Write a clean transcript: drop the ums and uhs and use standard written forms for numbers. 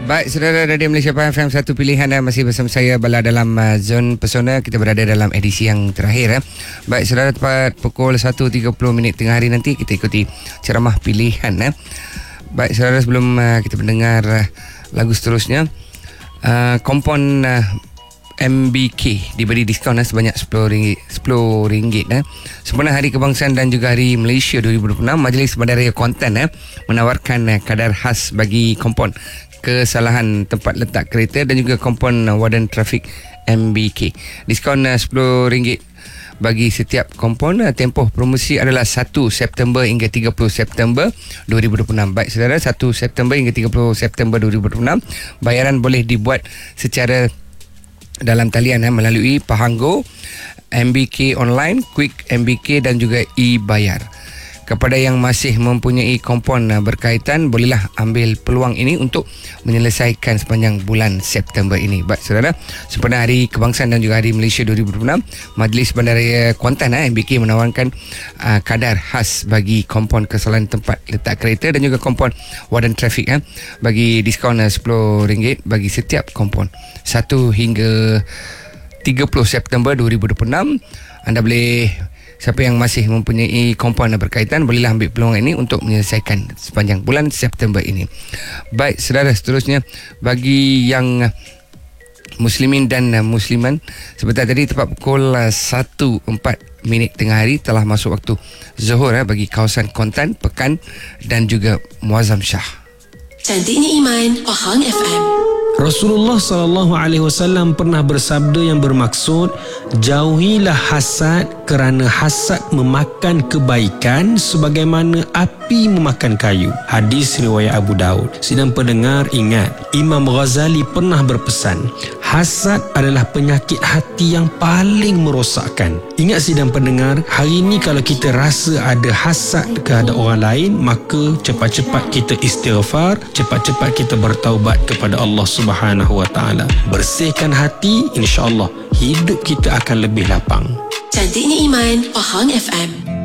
Baik, saudara Radio Malaysia FM, satu pilihan masih bersama saya Bala dalam Zon Pesona. Kita berada dalam edisi yang terakhir. Baik, saudara, tepat pukul 1.30 tengah hari nanti kita ikuti ceramah pilihan. Baik, saudara, sebelum kita mendengar lagu seterusnya, kompon MBK diberi diskaun sebanyak RM10. Sempena Hari Kebangsaan dan juga Hari Malaysia 2026, Majlis Bandaraya Kuantan menawarkan kadar khas bagi kompon kesalahan tempat letak kereta dan juga kompon wadan trafik MBK. Diskaun RM10 bagi setiap kompon. Tempoh promosi adalah 1 September hingga 30 September 2026. Baik, saudara, 1 September hingga 30 September 2026. Bayaran boleh dibuat secara dalam talian melalui Pahanggo, MBK Online, Quick MBK dan juga e-bayar. Kepada yang masih mempunyai kompon berkaitan, bolehlah ambil peluang ini untuk menyelesaikan sepanjang bulan September ini. Baik, saudara, sempena Hari Kebangsaan dan juga Hari Malaysia 2026, Majlis Bandaraya Kuantan MBK menawarkan kadar khas bagi kompon kesalahan tempat letak kereta dan juga kompon wadan trafik bagi diskaun RM10 bagi setiap kompon 1 hingga 30 September 2026. Anda boleh, siapa yang masih mempunyai kompon berkaitan, bolehlah ambil peluang ini untuk menyelesaikan sepanjang bulan September ini. Baik, saudara, seterusnya bagi yang muslimin dan musliman, sebentar tadi tepat pukul 1.04 tengah hari telah masuk waktu zuhur bagi kawasan Kuantan, Pekan dan juga Muazzam Shah. Cantiknya Iman, Pahang FM. Rasulullah SAW pernah bersabda yang bermaksud, jauhilah hasad kerana hasad memakan kebaikan sebagaimana api memakan kayu. Hadis riwayat Abu Daud. Sidang pendengar, ingat, Imam Ghazali pernah berpesan, hasad adalah penyakit hati yang paling merosakkan. Ingat sidang pendengar, hari ini kalau kita rasa ada hasad kepada orang lain, maka cepat-cepat kita istighfar, cepat-cepat kita bertaubat kepada Allah Subhanahu wa taala. Bersihkan hati, insya-Allah hidup kita akan lebih lapang. Cantiknya Iman, Pahang FM.